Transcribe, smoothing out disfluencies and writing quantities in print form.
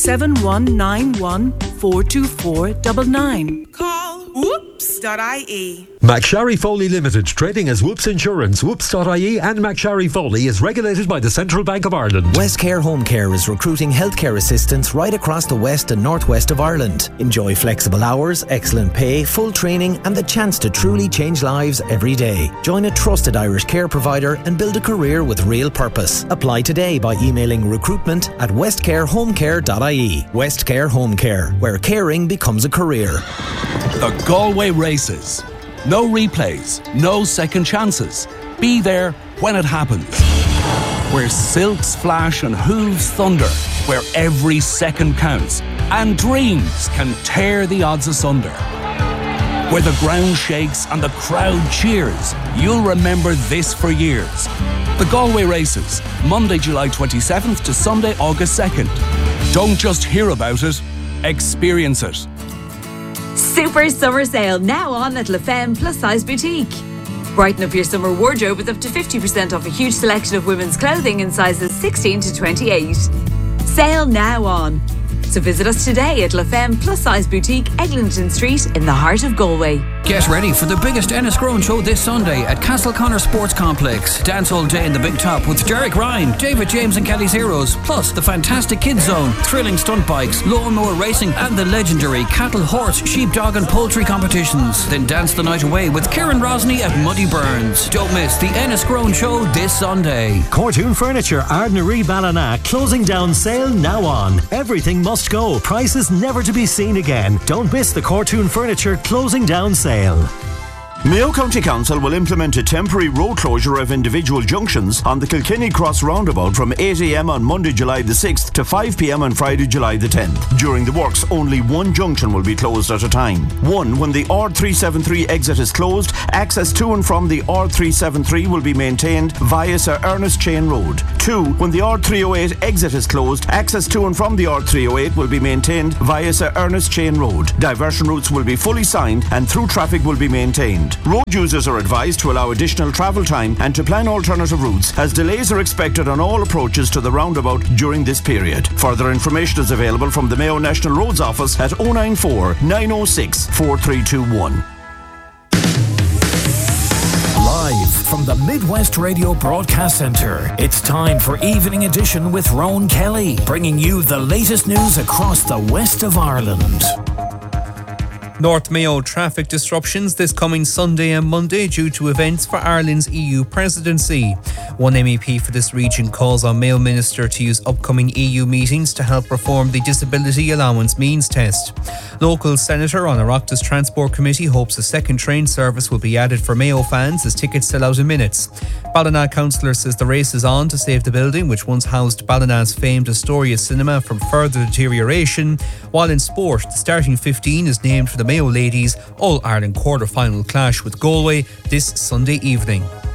7191 424 99. Call whoops.ie. McSharry Foley Limited, trading as Whoops Insurance, Whoops.ie and McSharry Foley is regulated by the Central Bank of Ireland. West Care Home Care is recruiting healthcare assistants right across the west and northwest of Ireland. Enjoy flexible hours, excellent pay, full training and the chance to truly change lives every day. Join a trusted Irish care provider and build a career with real purpose. Apply today by emailing recruitment@westcarehomecare.ie. West Care Home Care, where caring becomes a career. The Galway Races. No replays, no second chances. Be there when it happens. Where silks flash and hooves thunder. Where every second counts and dreams can tear the odds asunder. Where the ground shakes and the crowd cheers. You'll remember this for years. The Galway Races, Monday, July 27th to Sunday, August 2nd. Don't just hear about it, experience it. Super summer sale now on at La Femme Plus Size Boutique. Brighten up your summer wardrobe with up to 50% off a huge selection of women's clothing in sizes 16 to 28. Sale now on. So visit us today at La Femme Plus Size Boutique, Eglinton Street in the heart of Galway. Get ready for the biggest Enniscrone show this Sunday at Castleconnor Sports Complex. Dance all day in the Big Top with Derek Ryan, David James and Kelly's Heroes, plus the fantastic Kids Zone, thrilling stunt bikes, lawnmower racing and the legendary cattle, horse, sheep, dog and poultry competitions. Then dance the night away with Kieran Rosny at Muddy Burns. Don't miss the Enniscrone show this Sunday. Cortoon Furniture, Ardnaree Ballina, closing down sale now on. Everything must go. Prices never to be seen again. Don't miss the Cortoon Furniture closing down sale. Mayo County Council will implement a temporary road closure of individual junctions on the Kilkenny Cross roundabout from 8 a.m. on Monday, July the 6th to 5 p.m. on Friday, July the 10th. During the works, only one junction will be closed at a time. One, when the R373 exit is closed, access to and from the R373 will be maintained via Sir Ernest Chain Road. Two, when the R308 exit is closed, access to and from the R308 will be maintained via Sir Ernest Chain Road. Diversion routes will be fully signed and through traffic will be maintained. Road users are advised to allow additional travel time and to plan alternative routes, as delays are expected on all approaches to the roundabout during this period. Further information is available from the Mayo National Roads Office at 094 906 4321. Live from the Midwest Radio Broadcast Centre, it's time for Evening Edition with Rowan Kelly, bringing you the latest news across the west of Ireland. North Mayo traffic disruptions this coming Sunday and Monday due to events for Ireland's EU presidency. One MEP for this region calls on Mayo Minister to use upcoming EU meetings to help reform the disability allowance means test. Local Senator on Oireachtas Transport Committee hopes a second train service will be added for Mayo fans as tickets sell out in minutes. Ballina councillor says the race is on to save the building which once housed Ballina's famed Astoria Cinema from further deterioration. While in sport, the starting 15 is named for the Mayo Ladies All-Ireland quarter-final clash with Galway this Sunday evening.